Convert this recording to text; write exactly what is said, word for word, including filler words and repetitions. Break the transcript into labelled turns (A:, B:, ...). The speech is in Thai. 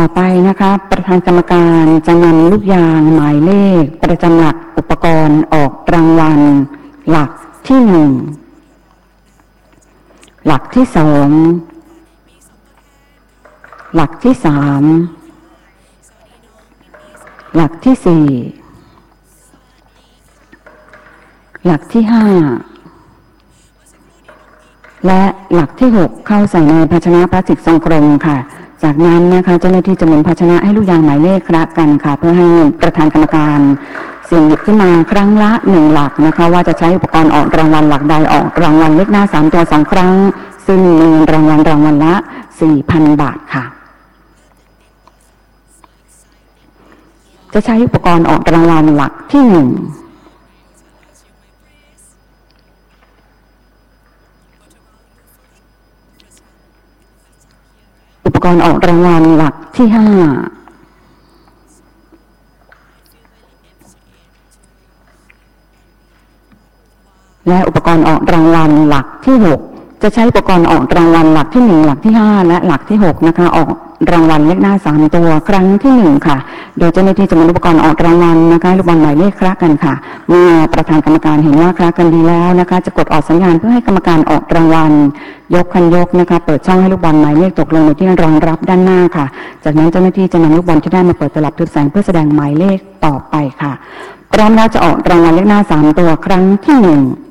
A: ต่อไปนะคะประธานกรรมการจะนำลูกยางหมายเลขประจำหลักอุปกรณ์ออกรางวัลหลักที่หนึ่งหลักที่สองหลักที่สามหลักที่สี่หลักที่ห้าและหลักที่หกเข้าใส่ในภาชนะพลาสติกทรงกลมค่ะจากนั้นนะคะเจ้าหน้าที่จะหมุนภาชนะให้ลูกยางหมายเลขคละกันค่ะเพื่อให้ประธานกรรมการเสี่ยงหยิบขึ้นมาครั้งละหนึ่งหลักนะคะว่าจะใช้อุปกรณ์ออกรางวัลหลักใดออกรางวัลเลขหน้าสามตัวสองครั้งซึ่งมีเงินรางวัลรางวัลละ สี่พัน บาทค่ะจะใช้อุปกรณ์ออกรางวัลหลักที่หนึ่งอุปกรณ์ออกรางวัลหลักที่ห้าและอุปกรณ์ออกรางวัลหลักที่หกจะใช้อุปกรณ์ออกรางวัลหลักที่หนึ่งหลักที่ห้าและหลักที่หกนะคะออกรางวัลเลขหน้าสามตัวครั้งที่หนึ่งค่ะโดยเจ้าหน้าที่จะนำอุปกรณ์ออกรางวัลนะคะลูกบอลหมายเลขคละกันค่ะเมื่อประธานกรรมการเห็นว่าคละกันดีแล้วนะคะจะกดออกสัญญาณเพื่อให้กรรมการออกรางวัลยกคันยกนะคะเปิดช่องให้ลูกบอลหมายเลขตกลงในที่รองรับด้านหน้าค่ะจากนั้นเจ้าหน้าที่จะนำลูกบอลที่ได้มาเปิดตลับทึบแสงเพื่อแสดงหมายเลขต่อไปค่ะพร้อมแล้วจะออกรางวัลเลขหน้าสามตัวครั้งที่หนึ่ง